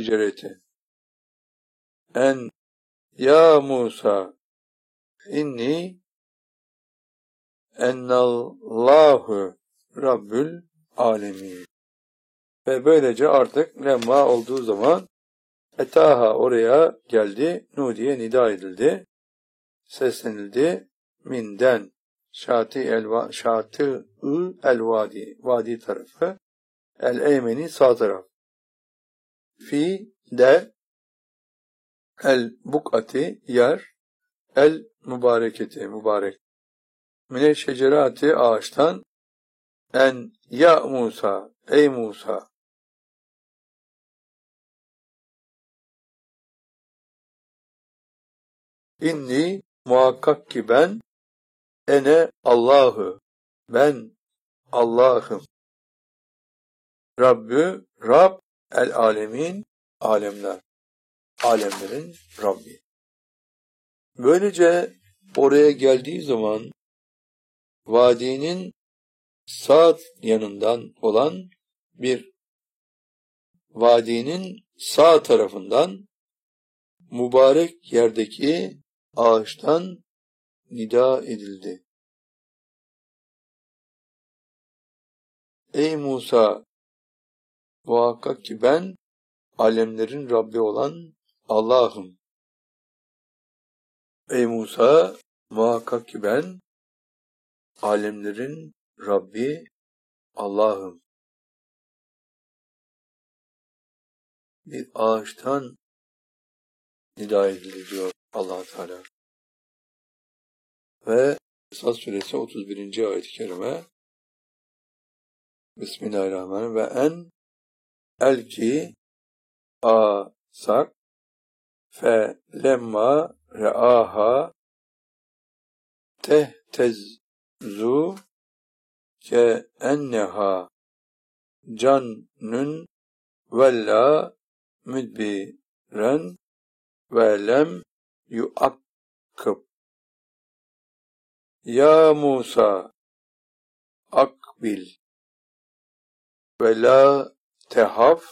şecereti. En ya Musa inni ennallahu Rabbül alemin. Ve böylece artık lemma olduğu zaman etaha oraya geldi, nudiye nida edildi, seslenildi, minden şati el vadi, vadi tarafı, el eymeni sağ taraf, fi de el bukati yer, el mübareketi mübarek, mine şecerati ağaçtan, en ya Musa ey Musa, inni muhakkak ki ben, ene Allahü, ben Allah'ım, Rabbü, Rab, el alemin, alemler, alemlerin Rabbi. Böylece oraya geldiği zaman vadinin sağ yanından olan bir vadinin sağ tarafından mübarek yerdeki ağaçtan nida edildi. Ey Musa, muhakkak ki ben alemlerin Rabbi olan Allah'ım. Ey Musa, muhakkak ki ben alemlerin Rabbi Allah'ım. Bir ağaçtan nida edildi diyor Allah Teala. Ve Esas Suresi 31. ayet-i kerime Bismillahirrahmanirrahim ve en elki asak fe lemma re'aha tehtezzu ke enneha cannun vella müdbiren ve lem yuakkıb. Ya Musa akbil ve la tehaf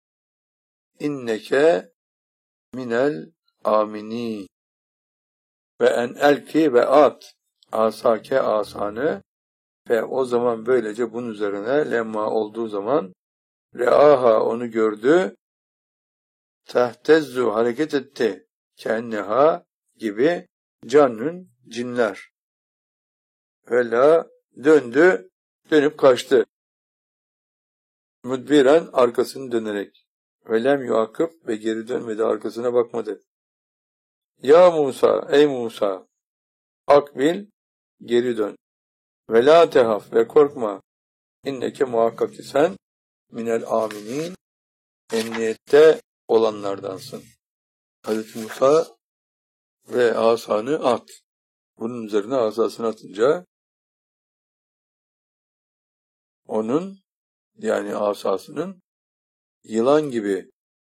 inneke minel amini ve en elki ve at asake asanı ve o zaman böylece bunun üzerine lemma olduğu zaman re'aha onu gördü, tehtezzu hareket etti, kenneha gibi cannün cinler ve la döndü, dönüp kaçtı. Müdbiren arkasını dönerek ve lem yuakıp ve geri dönmedi, arkasına bakmadı. Ya Musa ey Musa akbil geri dön ve la tehaf ve korkma inneke muhakkak ki sen minel aminin emniyette olanlardansın. Hazreti Musa ve asanı at. Bunun üzerine asasını atınca onun yani asasının yılan gibi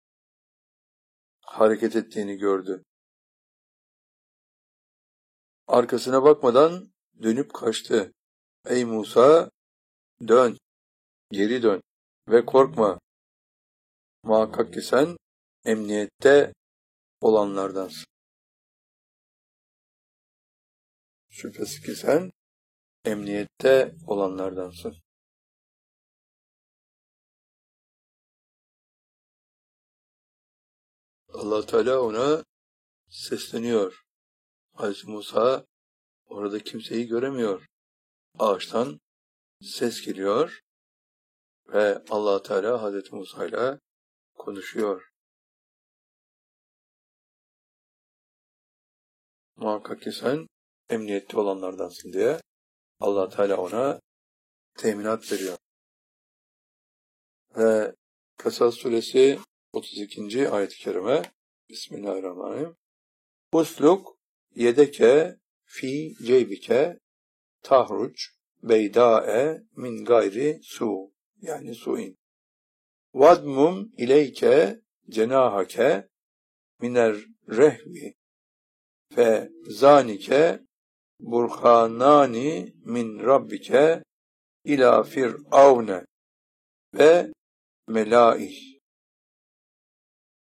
hareket ettiğini gördü. Arkasına bakmadan dönüp kaçtı. Ey Musa dön, geri dön ve korkma. Muhakkak ki sen emniyette olanlardansın. Şüphesiz ki sen emniyette olanlardansın. Allah Teala ona sesleniyor. Hazreti Musa orada kimseyi göremiyor. Ağaçtan ses geliyor ve Allah Teala Hazreti Musa ile konuşuyor. Muhakkak ki sen emniyette olanlardansın diye Allah Teala ona teminat veriyor. Ve Kasas Suresi 32. ayet-i kerime Bismillahirrahmanirrahim. Usluk yedeke fi ceybike tahruc beydâe min gayri su yani su'in. Vadmum ileyke cenahake miner rehvi fe zanike burhanani min rabbike ila fir'avne ve melaih.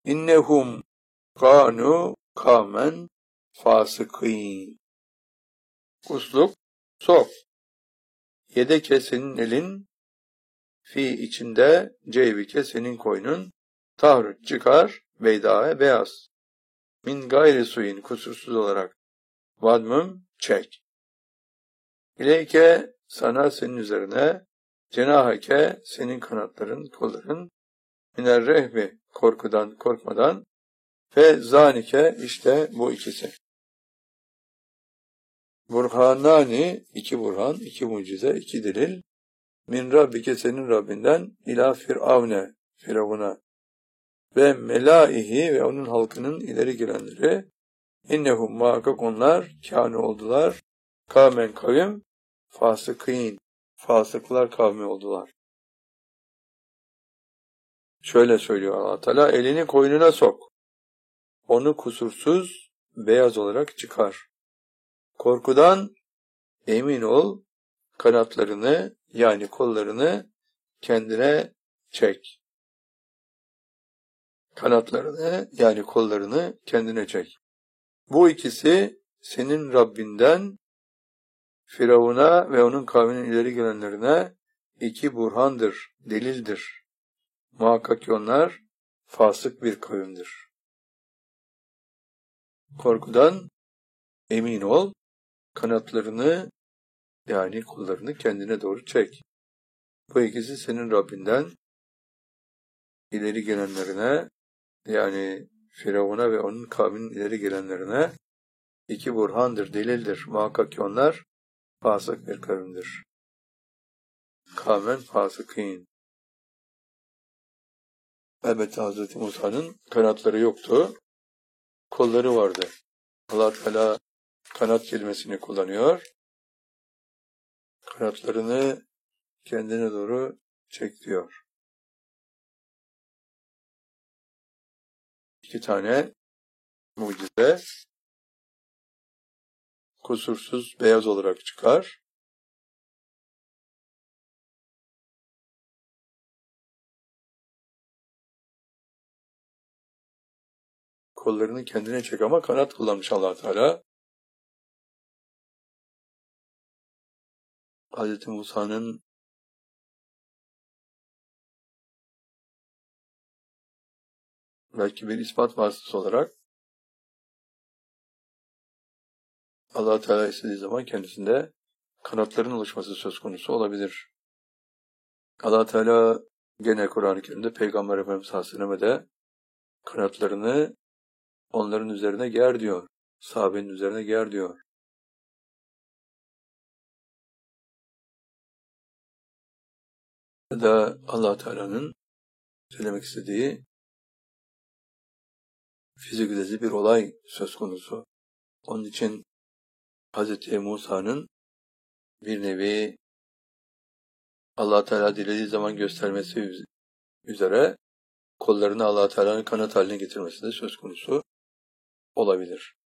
İnnehum kanu kamen fasıkîn. Usluk, sok. Yedeke senin elin, fi içinde, ceybike senin koynun, tahrut çıkar, beydâe beyaz. Min gayri suyun kusursuz olarak, vadmum çek. İleyke sana senin üzerine, cenahake senin kanatların, kolların, miner rehbi korkudan, korkmadan, fe zanike işte bu ikisi. Burhanani, iki burhan, iki mucize, iki delil. Min Rabbike senin Rabbinden ila Firavne, Firavun'a ve melaihi ve onun halkının ileri gelenleri innehum muhakkak onlar kâne oldular kavmen kavim fasıkîn fasıklar kavmi oldular. Şöyle söylüyor Allah Teala, elini koynuna sok. Onu kusursuz beyaz olarak çıkar. Korkudan emin ol, kanatlarını yani kollarını kendine çek. Kanatlarını yani kollarını kendine çek. Bu ikisi senin Rabbinden Firavun'a ve onun kavminin ileri gelenlerine iki burhandır, delildir. Muhakkak ki onlar fasık bir kavimdir. Korkudan emin ol, kanatlarını yani kollarını kendine doğru çek. Bu ikisi senin Rabbinden ileri gelenlerine yani Firavun'a ve onun kavminin ileri gelenlerine iki burhandır, delildir. Muhakkak ki onlar fasık bir kavimdir. Kavmen fasıkîn. Elbette Hz. Musa'nın kanatları yoktu. Kolları vardı. Allah-u Teala kanat kelimesini kullanıyor. Kanatlarını kendine doğru çek diyor. İki tane mucize kusursuz beyaz olarak çıkar. Kollarını kendine çek ama kanat kullanmış Allah Teala. Hz. Musa'nın belki bir ispat vasıtası olarak Allah Teala istediği zaman kendisinde kanatların oluşması söz konusu olabilir. Allah Teala gene Kur'an-ı Kerim'de Peygamber Efendimiz Aleyhisselam'a de kanatlarını onların üzerine ger diyor. Sahabenin üzerine ger diyor. Ya da Allah Teala'nın söylemek istediği fizikalize bir olay söz konusu. Onun için Hz. Musa'nın bir nevi Allah Teala dilediği zaman göstermesi üzere kollarını Allah Teala'nın kanat haline getirmesi de söz konusu olabilir.